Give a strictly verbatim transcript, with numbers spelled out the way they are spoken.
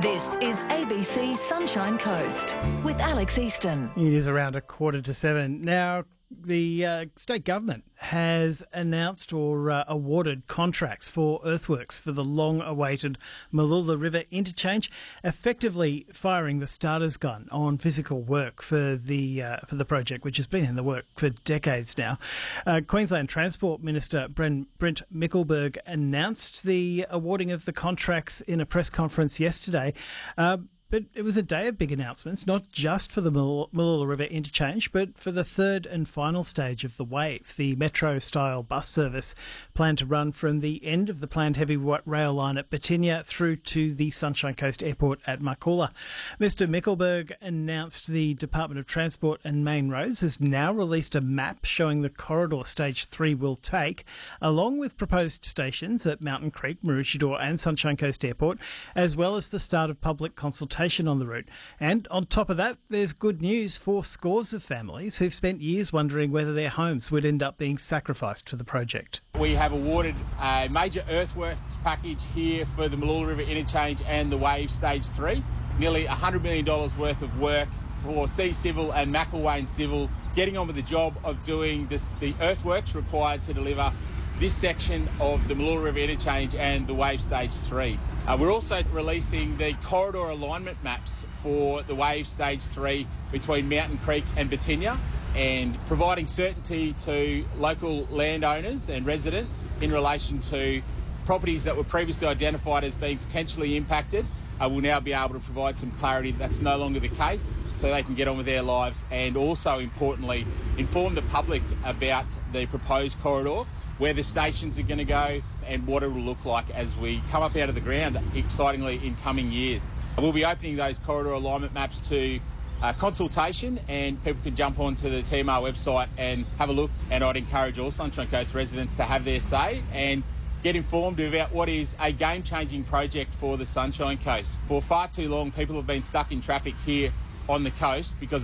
This is A B C Sunshine Coast with Alex Easton. It is around a quarter to seven. Now, the uh, state government has announced or uh, awarded contracts for earthworks for the long-awaited Mooloolah River interchange, effectively firing the starter's gun on physical work for the uh, for the project, which has been in the work for decades now. Uh, Queensland Transport Minister Brent, Brent Mickelberg announced the awarding of the contracts in a press conference yesterday. Uh, But it was a day of big announcements, not just for the Mooloolah River interchange, but for the third and final stage of the WAVE, the metro-style bus service planned to run from the end of the planned heavy rail line at Batinia through to the Sunshine Coast Airport at Marcoola. Mister Mickelberg announced the Department of Transport and Main Roads has now released a map showing the corridor Stage three will take, along with proposed stations at Mountain Creek, Maroochydore and Sunshine Coast Airport, as well as the start of public consultation on the route. And on top of that, there's good news for scores of families who've spent years wondering whether their homes would end up being sacrificed for the project. We have awarded a major earthworks package here for the Mooloolah River interchange and the WAVE Stage three. Nearly one hundred million dollars worth of work for Sea Civil and McIlwain Civil, getting on with the job of doing this, the earthworks required to deliver this section of the Mooloolah River interchange and the WAVE Stage three. Uh, we're also releasing the corridor alignment maps for the WAVE Stage three between Mountain Creek and Batinia, and providing certainty to local landowners and residents in relation to properties that were previously identified as being potentially impacted. Uh, we'll now be able to provide some clarity that that's no longer the case, so they can get on with their lives, and also, importantly, inform the public about the proposed corridor, where the stations are going to go and what it will look like as we come up out of the ground, excitingly, in coming years. We'll be opening those corridor alignment maps to uh, consultation, and people can jump onto the T M R website and have a look, and I'd encourage all Sunshine Coast residents to have their say and get informed about what is a game-changing project for the Sunshine Coast. For far too long, people have been stuck in traffic here on the coast because